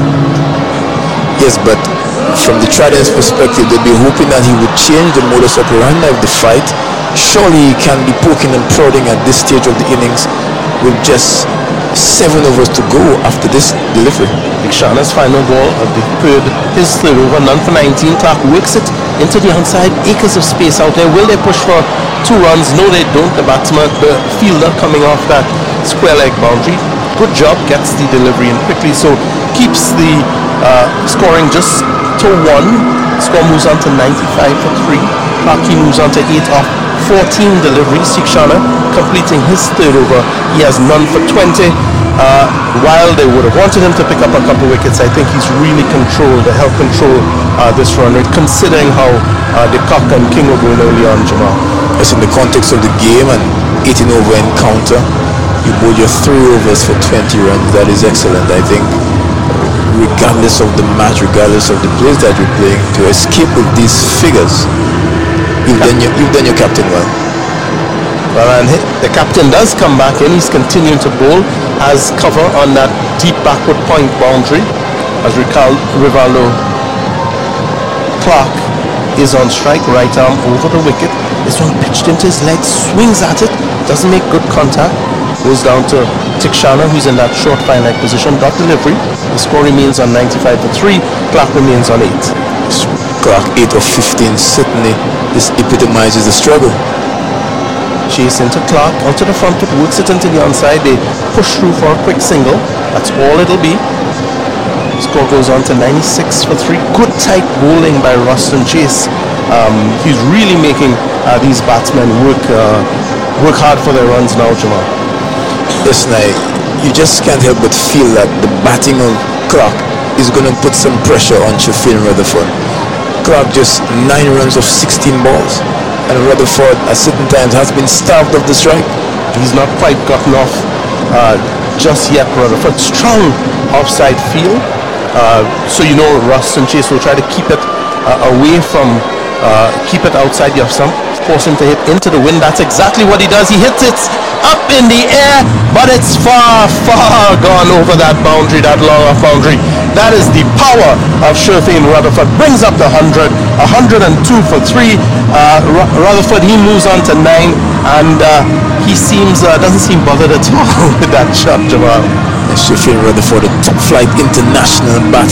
Yes, but from the Trident's perspective, they'd be hoping that he would change the modus operandi of the fight. Surely he can be poking and prodding at this stage of the innings with just seven overs to go after this delivery. Tikshana's final ball of the third, his third over, none for nineteen. Clark works it into the onside, acres of space out there. Will they push for two runs? No, they don't. The batsman, the fielder coming off that square leg boundary. Good job, gets the delivery in quickly, so keeps the uh, scoring just to one. Score moves on to ninety-five for three. Clark moves on to eight off fourteen deliveries. Tikshana completing his third over. He has none for twenty. Uh, while they would have wanted him to pick up a couple wickets, I think he's really controlled, helped control uh, this run rate, considering how uh, the Cock and King were going early on, Jamal. Yes, in the context of the game and eighteen over encounter, you bowled your three overs for twenty runs. That is excellent. I think regardless of the match, regardless of the place that you're playing, to escape with these figures, you've done your, you've done your captain well. Well, and the captain does come back in. He's continuing to bowl as cover on that deep backward point boundary as Rivaldo Clark is on strike, right arm over the wicket. This one pitched into his legs, swings at it, doesn't make good contact, goes down to Tikshana, who's in that short fine leg position, got delivery. The score remains on ninety-five for three. Clark remains on eight. Clark eight of fifteen, certainly this epitomizes the struggle. Chase into Clark, onto the front foot, works it into the onside. They push through for a quick single. That's all it'll be. Score goes on to ninety-six for three. Good tight bowling by Roston Chase. Um, he's really making uh, these batsmen work uh, work hard for their runs now, Jamal. Yes, now, you just can't help but feel that the batting of Clark is going to put some pressure on Shafin Rutherford. Clark just nine runs of sixteen balls, and Rutherford at certain times has been starved of the strike. He's not quite gotten off uh, just yet, Rutherford. Strong offside field. Uh, so you know Roston Chase will try to keep it uh, away from, uh, keep it outside the off stump, force him to hit into the wind. That's exactly what he does. He hits it up in the air, but it's far, far gone over that boundary, that long off boundary. That is the power of Shafin Rutherford. Brings up the one hundred, one hundred two for three. Uh, Rutherford, he moves on to nine, and uh, he seems, uh, doesn't seem bothered at all with that shot, Jamal. Shafin Rutherford, a top flight international batter,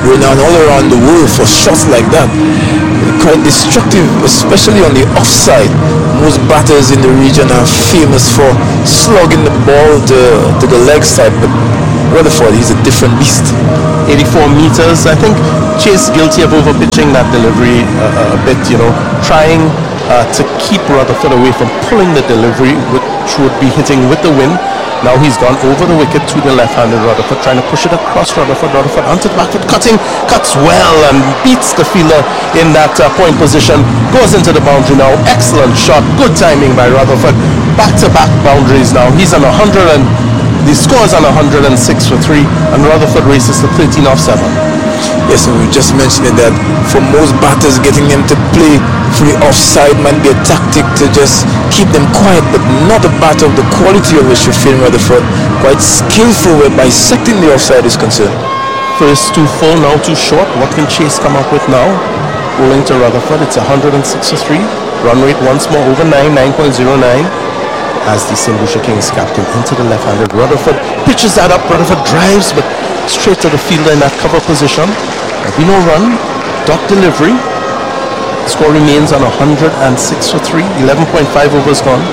renowned all around the world for shots like that. Quite destructive, especially on the offside. Most batters in the region are famous for slugging the ball to, to the leg side, but Rutherford, he's a different beast. eighty-four meters. I think Chase guilty of overpitching that delivery uh, a bit, you know, trying uh, to keep Rutherford away from pulling the delivery, which would be hitting with the wind. Now he's gone over the wicket to the left-handed Rutherford, trying to push it across Rutherford. Rutherford onto the back foot, cutting, cuts well and beats the fielder in that uh, point position. Goes into the boundary now. Excellent shot. Good timing by Rutherford. Back-to-back boundaries now. He's on one hundred and the score is on one hundred six for three, and Rutherford races to thirteen off seven. Yes, and we were just mentioning that for most batters, getting them to play free offside might be a tactic to just keep them quiet, but not a batter of the quality of which Shafin Rutherford, quite skillful where bisecting the offside is concerned. First too full, now too short. What can Chase come up with now? Rolling to Rutherford, it's one hundred six for three. Run rate once more over nine, nine point oh nine. As the Saint Lucia Kings captain into the left-handed Rutherford pitches that up. Rutherford drives, but straight to the fielder in that cover position. There'll be no run. Dot delivery. Score remains on one hundred six for three. eleven point five overs gone.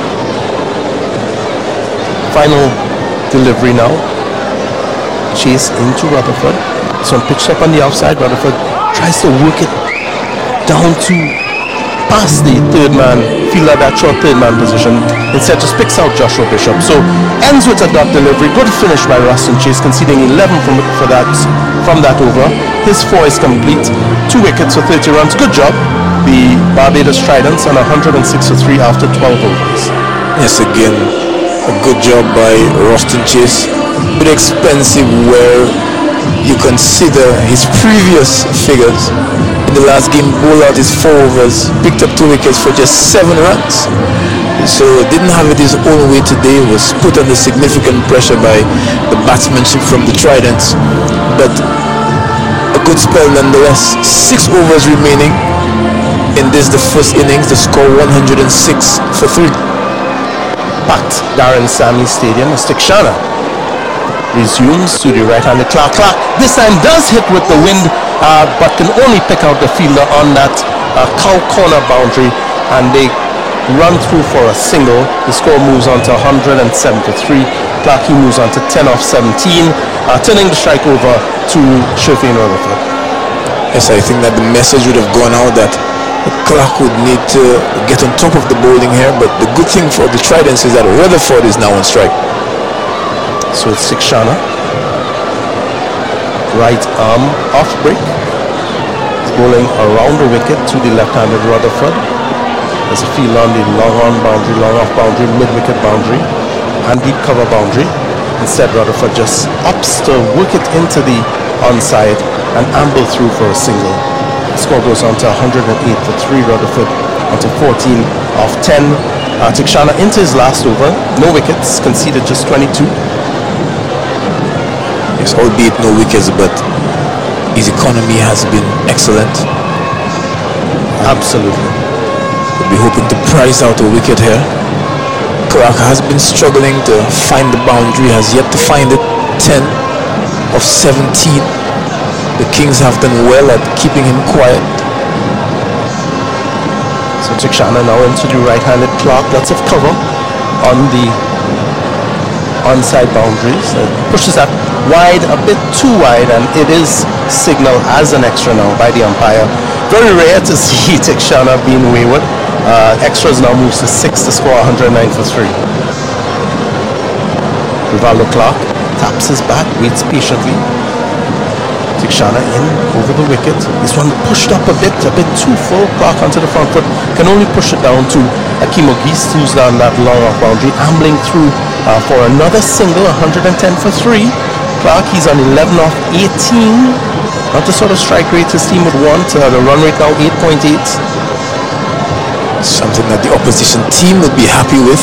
Final delivery now. Chase into Rutherford. Some pitched up on the outside. Rutherford tries to work it down to past the third man, fielder that short third man position. Instead just picks out Joshua Bishop. So ends with a dot delivery. Good finish by Ruston Chase, conceding eleven from for that from that over. His four is complete. Two wickets for thirty runs. Good job. The Barbados Tridents on one hundred six for three after twelve overs. Yes, again, a good job by Ruston Chase. A bit expensive where you consider his previous figures. In the last game, bowled out his four overs, picked up two wickets for just seven runs. So didn't have it his own way today, was put under significant pressure by the batsmanship from the Tridents. But a good spell nonetheless. Six overs remaining in this, the first innings. The score one hundred six for three. Packed Darren Sammy Stadium. Stikshana resumes to the right-handed Clark. Clark this time does hit with the wind, uh, but can only pick out the fielder on that uh, cow corner boundary, and they run through for a single. The score moves on to one hundred seven for three. Clark he moves on to ten off seventeen, uh, turning the strike over to Shafin Rutherford. Yes, I think that the message would have gone out that Clark would need to get on top of the bowling here, but the good thing for the Tridents is that Rutherford is now on strike. So it's Stikshana. Right arm off break. He's bowling around the wicket to the left-handed Rutherford. There's a field on the long on boundary, long off boundary, mid-wicket boundary, and deep cover boundary. Instead, Rutherford just opts to work it into the onside and amble through for a single. The score goes on to one hundred eight for three. Rutherford onto fourteen off ten. Uh, Tikshana into his last over. No wickets, conceded just twenty-two. Yes, albeit no wickets, but his economy has been excellent. Absolutely. We'll be hoping to prize out a wicket here. Clark has been struggling to find the boundary, has yet to find it. ten of seventeen. The Kings have done well at keeping him quiet. So Tikshana now into the right-handed Clark. Lots of cover on the onside boundaries. It pushes that wide, a bit too wide, and it is signaled as an extra now by the umpire. Very rare to see Tikshana being wayward. Uh, extras now moves to six to score one hundred nine for three. Rivaldo Clark taps his bat, waits patiently. Tikshana in over the wicket. This one pushed up a bit, a bit too full. Clark onto the front foot, can only push it down to Akeem Ogis, who's down that long off boundary, ambling through uh, for another single, one hundred ten for three. Clark, he's on eleven off eighteen. Not the sort of strike rate his team would want. Uh, the run rate now eight point eight. Something that the opposition team would be happy with.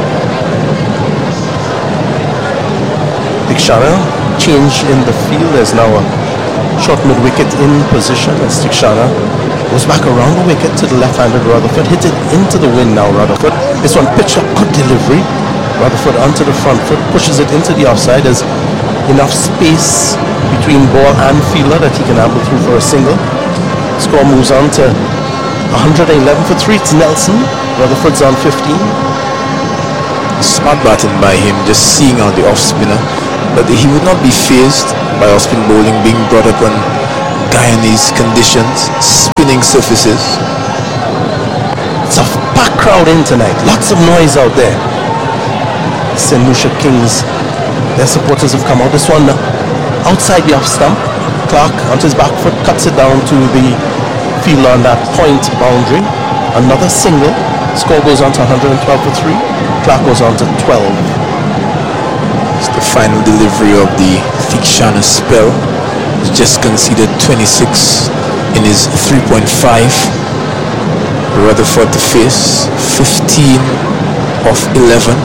Tikshana, change in the field. There's now a short mid-wicket in position as Tikshana goes back around the wicket to the left-handed Rutherford. Hit it into the wind now, Rutherford. This one pitched up, good delivery. Rutherford onto the front foot, pushes it into the offside. There's enough space between ball and fielder that he can amble through for a single. Score moves on to one hundred eleven for three. It's Nelson. Rutherford's on fifteen. Smart batting by him, just seeing out the off spinner, but he would not be fazed by off spin bowling, being brought up on Guyanese conditions, spinning surfaces. It's a packed crowd in tonight, lots of noise out there. Saint Lucia Kings, their supporters have come out. This one outside the off stump. Clark onto his back foot cuts it down to the fielder on that point boundary. Another single. Score goes on to one hundred twelve for three. Clark goes on to twelve. It's the final delivery of the Theekshana spell. He's just conceded twenty-six in his three point five. Rutherford to face fifteen of eleven.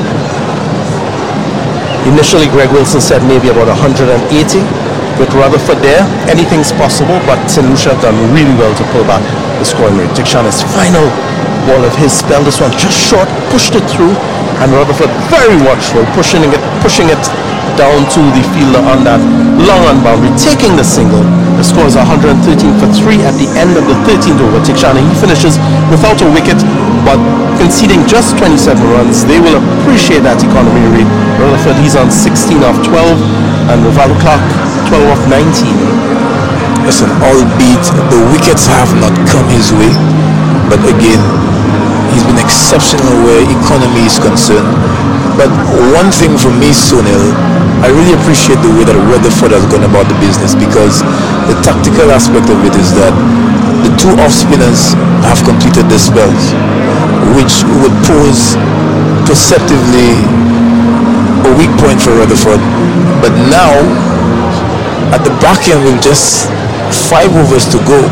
Initially, Greg Wilson said maybe about one hundred eighty. With Rutherford there, anything's possible, but Saint Lucia have done really well to pull back the scoring rate. Theekshana's final ball of his spell, this one just short, pushed it through, and Rutherford very watchful, pushing it, pushing it down to the fielder on that long run boundary, taking the single. The score is one hundred thirteen for three at the end of the thirteenth over. Theekshana, he finishes without a wicket, but conceding just twenty-seven runs. They will appreciate that economy rate. Rutherford, he's on sixteen of twelve, and Rivaldo Clark, twelve of nineteen. Listen, albeit the wickets have not come his way, but again, he's been exceptional where economy is concerned. But one thing for me, Sunil, I really appreciate the way that Rutherford has gone about the business, because the tactical aspect of it is that the two off spinners have completed their spells, which would pose perceptively a weak point for Rutherford. But now, at the back end with just five overs to go,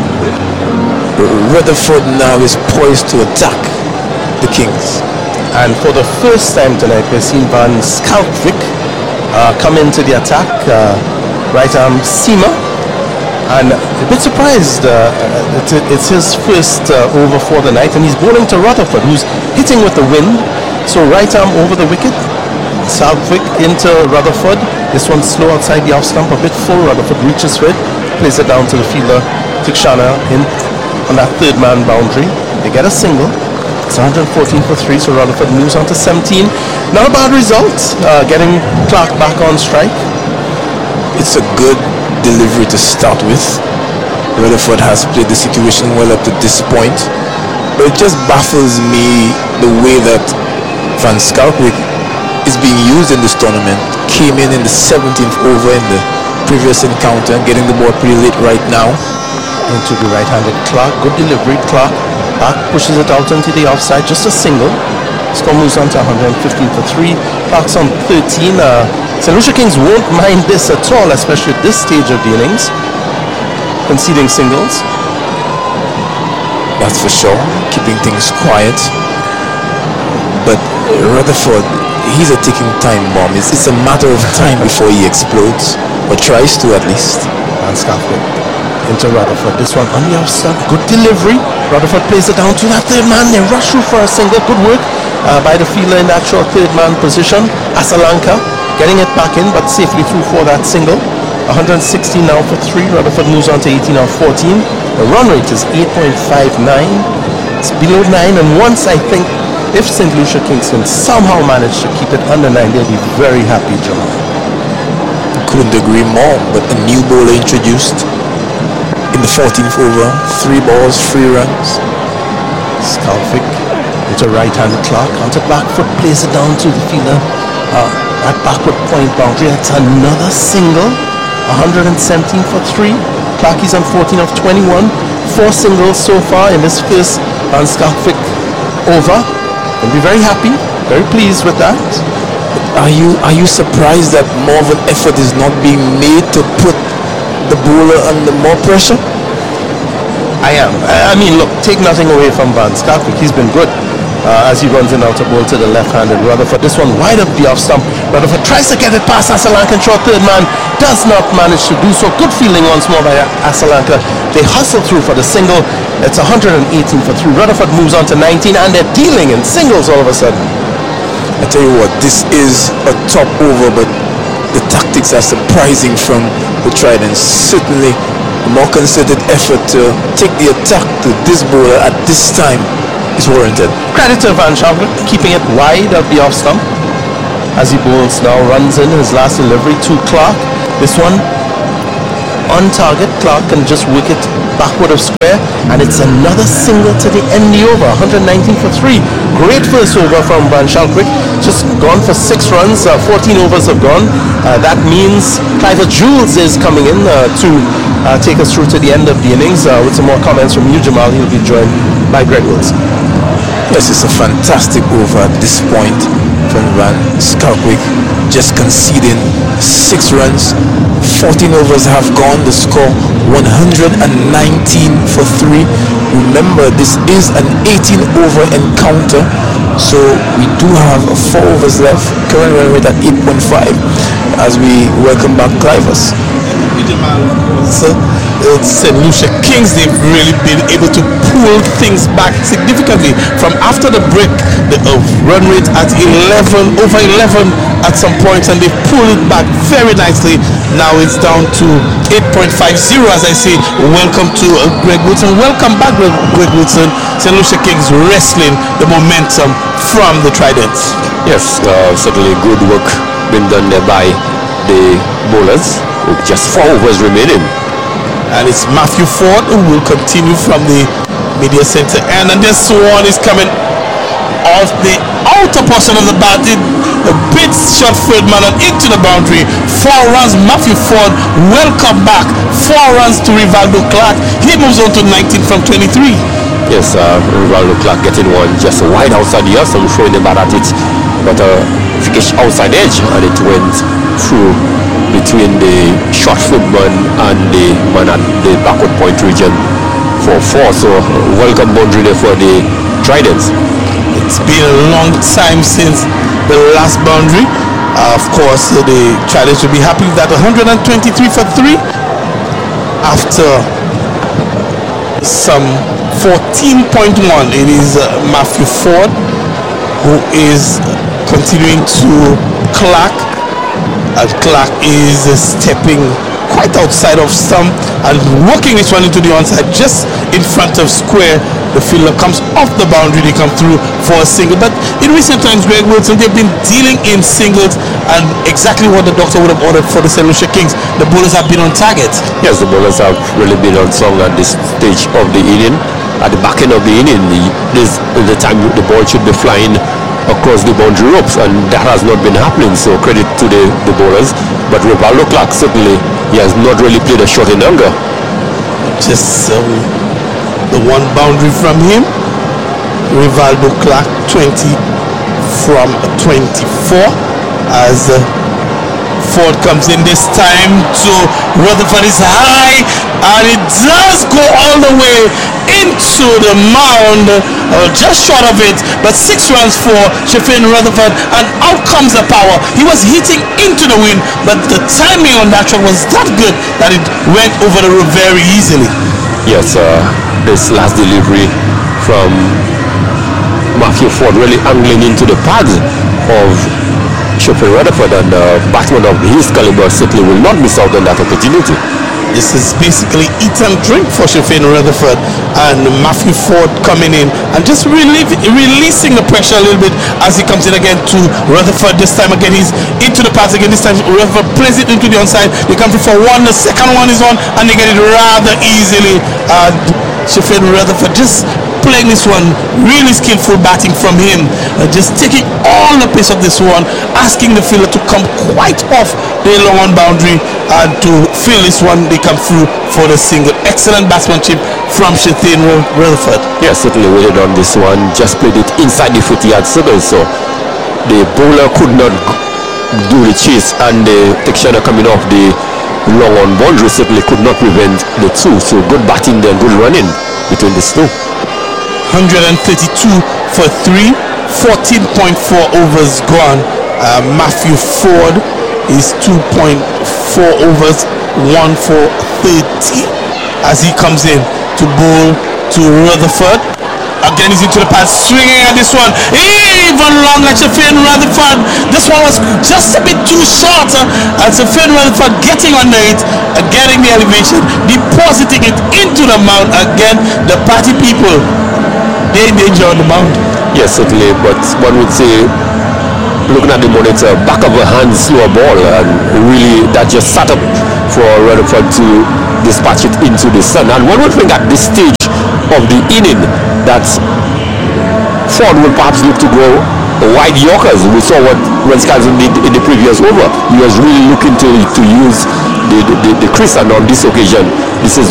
Rutherford now is poised to attack the Kings. And for the first time tonight, we've seen Van Schalkwyk uh, come into the attack, uh, right arm seamer. And a bit surprised, uh, it's, it's his first uh, over for the night, and he's bowling to Rutherford, who's hitting with the wind. So right arm over the wicket, Schalkwyk into Rutherford. This one's slow outside the off stump, a bit full. Rutherford reaches for it, plays it down to the fielder, Theekshana, in on that third man boundary. They get a single. It's one hundred fourteen for three, so Rutherford moves on to seventeen. Not a bad result, uh, getting Clark back on strike. It's a good delivery to start with. Rutherford has played the situation well up to this point, but it just baffles me the way that Van Schalkwyk is being used in this tournament. Came in in the seventeenth over in the previous encounter, getting the ball pretty late right now. Into the right-handed Clark, good delivery. Clark back pushes it out into the offside, just a single. Score moves on to one hundred fifteen for three. Clark's on thirteen. Uh, Saint Lucia Kings won't mind this at all, especially at this stage of the innings, conceding singles. That's for sure, keeping things quiet. But Rutherford, he's a ticking time bomb. It's, it's a matter of time before he explodes, or tries to at least. And Schalkwyk into Rutherford. This one on the off stump, good delivery. Rutherford plays it down to that third man. They rush through for a single. Good work uh, by the fielder in that short third man position. Asalanka getting it back in, but safely through for that single. one hundred sixteen now for three. Rutherford moves on to eighteen of fourteen. The run rate is eight point five nine. It's below nine, and once I think if Saint Lucia Kings can somehow manage to keep it under nine, they'll be very happy, John. Couldn't agree more, but a new bowler introduced in the fourteenth over. Three balls, three runs. Schalkwyk into right-handed Clark, onto back foot, plays it down to the fielder. Uh, that backward point boundary, that's another single. one hundred seventeen for three. Clark is on fourteen of twenty-one. Four singles so far in this first Van Schalkwyk over. They'll be very happy, very pleased with that. Are you are you surprised that more of an effort is not being made to put the bowler under more pressure? I am. I mean, look, take nothing away from Van Schalkwyk. He's been good uh, as he runs in out a ball to the left-handed Rutherford. This one wide up the off stump. Rutherford tries to get it past Asalanka, short third man, does not manage to do so. Good fielding once more by Asalanka. They hustle through for the single. It's one hundred eighteen for three. Rutherford moves on to nineteen, and they're dealing in singles all of a sudden. I tell you what, this is a top over, but the tactics are surprising from the Tridents. Certainly a more concerted effort to take the attack to this bowler at this time is warranted. Credit to Van Schalkwyk keeping it wide of the off stump as he bowls now. Runs in his last delivery to Clark. This one on target. Clark can just wicket backward of square, and it's another single to the end the over. one hundred nineteen for three. Great first over from Van Schalkwyk. Just gone for six runs. Uh, fourteen overs have gone. Uh, that means Cliver Jules is coming in uh, to uh, take us through to the end of the innings uh, with some more comments from you, Jamal. He'll be joined by Greg Wilson. Yes, it's a fantastic over at this point from Van Schalkwyk, just conceding six runs. fourteen overs have gone. The score one hundred nineteen for three. Remember, this is an eighteen over encounter, so we do have four overs left. Current run rate at eight point five as we welcome back Clivers. So it's Saint Lucia Kings. They've really been able to pull things back significantly from after the break. The uh, run rate at eleven, over eleven at some points, and they pulled it back very nicely. Now it's down to eight point five zero as I say. Welcome to uh, Greg Wilson. Welcome back, Greg, Greg Wilson. Saint Lucia Kings wrestling the momentum from the Tridents. Yes, uh, certainly good work been done there by the bowlers with just four overs remaining. And it's Matthew Ford who will continue from the media center end, and this one is coming off the outer portion of the bat. It a bit short field man and into the boundary. Four runs. Matthew Ford, welcome back. Four runs to Rivaldo Clark. He moves on to nineteen from twenty-three. Yes, uh, Rivaldo Clark getting one just wide outside the earth. I'm throwing the bat at it, but uh, Fikish outside edge, and it went through between the short foot man and the man at the backward point region for four. So uh, welcome boundary there for the Tridents. It's been a long time since the last boundary. Uh, of course, uh, the Tridents will be happy with that. one hundred twenty-three for three after some fourteen point one. It is uh, Matthew Ford who is continuing to Clark. And Clark is uh, stepping quite outside of stump and working this one into the onside just in front of square. The fielder comes off the boundary. They come through for a single. But in recent times, Greg Wilson, they've been dealing in singles, and exactly what the doctor would have ordered for the Saint Lucia Kings. The bowlers have been on target. Yes, the bowlers have really been on song at this stage of the inning. At the back end of the inning, the, this is the time the ball should be flying across the boundary ropes, and that has not been happening. So credit to the, the bowlers. But Rivaldo Clark, certainly, he has not really played a shot in longer. Just um, the one boundary from him. Rivaldo Clark, twenty from twenty-four, as uh, Ford comes in this time to Rutherford is high, and it does go all the way into the mound, uh, just short of it, but six runs for Shafin Rutherford, and out comes the power. He was hitting into the wind, but the timing on that shot was that good that it went over the road very easily. Yes, uh, this last delivery from Matthew Ford really angling into the pads of Shafin Rutherford, and uh, batsman of his caliber certainly will not miss out on that opportunity. This is basically eat and drink for Shafin Rutherford, and Matthew Ford coming in and just relieve, releasing the pressure a little bit as he comes in again to Rutherford. This time again he's into the pads again. This time Rutherford plays it into the onside. They come through for one. The second one is on, and they get it rather easily. And Shafin Rutherford just playing this one, really skillful batting from him, uh, just taking all the pace of this one, asking the fielder to come quite off the long on boundary and to fill this one. They come through for the single. Excellent batsmanship from Shafin Rutherford. Yes, certainly waited on this one, just played it inside the footy yard circle, so the bowler could not do the chase, and the Texana coming off the long on boundary certainly could not prevent the two. So good batting there, good running between these two. one hundred thirty-two for three, fourteen point four overs gone. Uh, Matthew Ford is two point four overs, one for thirty as he comes in to bowl to Rutherford. Again, he's into the pass, swinging at this one. Even longer, Shafin Rutherford. This one was just a bit too short. Uh, and Shafin Rutherford getting under it, uh, getting the elevation, depositing it into the mound. Again, the party people, they danger on the mound. Yes, certainly. But one would say, looking at the monitor, back of a hand, slower ball, and really that just sat up for Rutherford to dispatch it into the sun. And one would think at this stage of the inning that Ford will perhaps look to go wide Yorkers. We saw what Wisconsin did in the previous over. He was really looking to to use the the, the, the crease, and on this occasion, this is